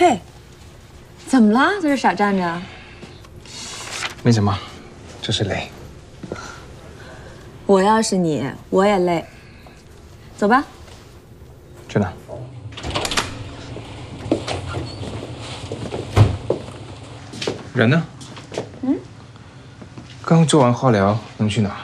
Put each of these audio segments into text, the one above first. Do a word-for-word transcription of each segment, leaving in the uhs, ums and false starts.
嘿，怎么了？在这傻站着？ 没什么，就是累。 我要是你，我也累。走吧。 去哪？人呢？嗯。刚做完化疗，能去哪？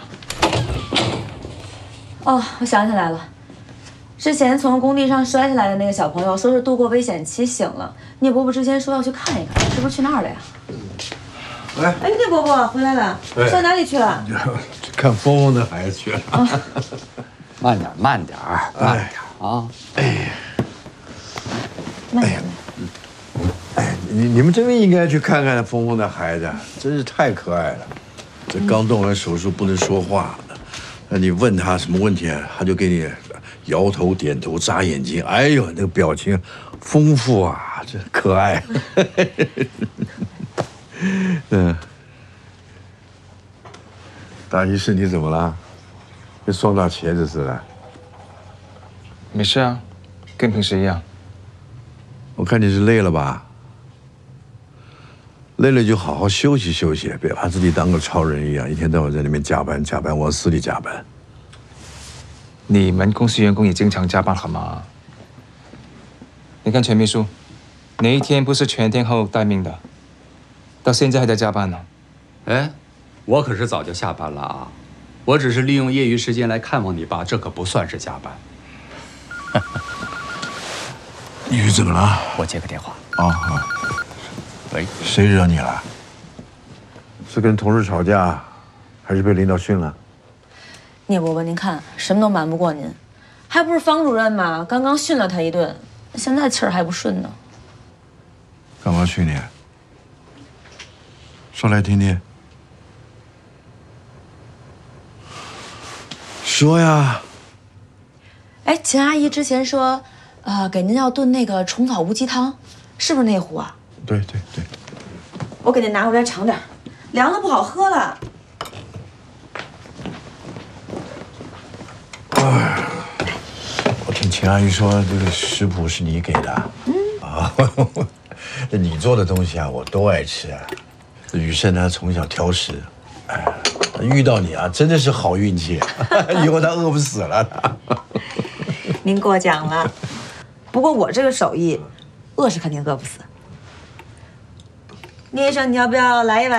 哦，我想起来了。 之前从工地上摔下来的那个小朋友，说是度过危险期醒了。聂伯伯之前说要去看一看，是不是去那儿了呀？ 哎， 哎，聂伯伯回来了，上哪里去了？ 去看峰峰的孩子去了。啊、 慢点，慢点，慢点啊！哎呀， 慢点。 哎，你你们真的应该去看看峰峰的孩子，真是太可爱了。这刚动完手术不能说话，那你问他什么问题，他就给你。 摇头点头眨眼睛，哎呦，那个表情丰富啊，这可爱。嗯，大医师你怎么了？跟双大茄子似的。 没事啊，跟平时一样。 我看你是累了吧？累了就好好休息休息，别把自己当个超人一样，一天到晚在那边加班加班，往死里加班。 你们公司员工也经常加班，好吗？你看陈秘书，哪一天不是全天候待命的？到现在还在加班呢。 哎，我可是早就下班了啊！我只是利用业余时间来看望你爸，这可不算是加班。 你是怎么了？ 我接个电话。 啊啊！ 喂， 谁惹你了？是跟同事吵架，还是被领导训了？ 聂伯伯，您看，什么都瞒不过您，还不是方主任嘛？刚刚训了他一顿，现在气儿还不顺呢。 干嘛训你？说来听听。说呀。 哎，秦阿姨之前说，呃，给您要炖那个虫草乌鸡汤，是不是那壶啊？ 对对对。 我给您拿回来尝点，凉了不好喝了。 哎，我听秦阿姨说，这个食谱是你给的。嗯啊，你做的东西啊，我都爱吃啊。雨生他从小挑食，哎，遇到你啊，真的是好运气。以后他饿不死了。 您过奖了。不过我这个手艺，饿是肯定饿不死。聂医生，你要不要来一碗？